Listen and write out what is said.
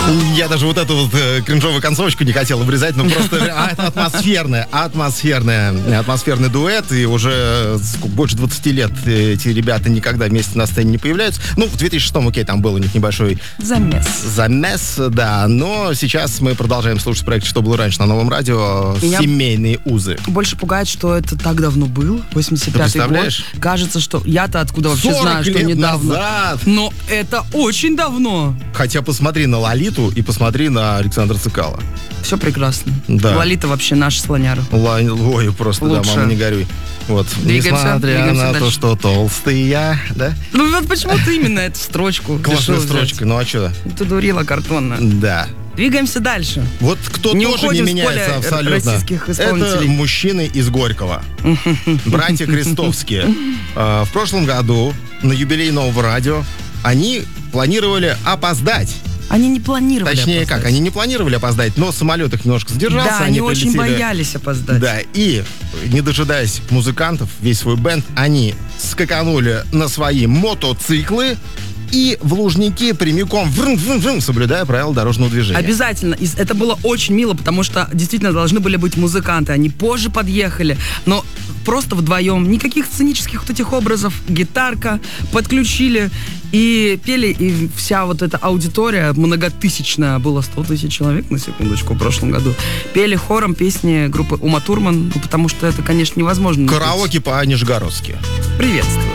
Я даже вот эту вот кринжовую концовочку не хотел обрезать, но просто атмосферный дуэт, и уже больше 20 лет эти ребята никогда вместе на сцене не появляются. Ну, в 2006-м, окей, там был у них небольшой замес, да, но сейчас мы продолжаем слушать проект «Что было раньше» на Новом радио, «Семейные узы». Больше пугает, что это так давно был, 85-й год. Кажется, что я-то откуда вообще знаю, что недавно. Назад. Но это очень давно. Хотя посмотри на Лолиту и посмотри на Александра Цикало. Все прекрасно. Да. Лолита вообще наша слоняра. Ой, просто, лучше. Да, мама, не горюй. Вот. Двигаемся на дальше. То, что толстые, да? Ну вот почему ты именно эту строчку Классная решил строчка, взять? ну а что? Ты дурила картонно. Да. Двигаемся дальше. Вот кто не тоже не меняется абсолютно. Это мужчины из Горького. Братья Крестовские. В прошлом году на юбилей Нового радио они планировали опоздать. Они не планировали Точнее, опоздать. Они не планировали опоздать, но самолет их немножко задержался. Да, они очень боялись опоздать. Да, и, не дожидаясь музыкантов, весь свой бенд, они скаканули на свои мотоциклы и в Лужники прямиком, соблюдая правила дорожного движения. Обязательно. Это было очень мило, потому что действительно должны были быть музыканты. Они позже подъехали, но просто вдвоем. Никаких сценических вот этих образов. Гитарка, подключили и пели, и вся вот эта аудитория многотысячная, было 100 тысяч человек, на секундочку, в прошлом году, пели хором песни группы Ума Турман, потому что это, конечно, невозможно. Караоке по-нижегородски. Приветствую.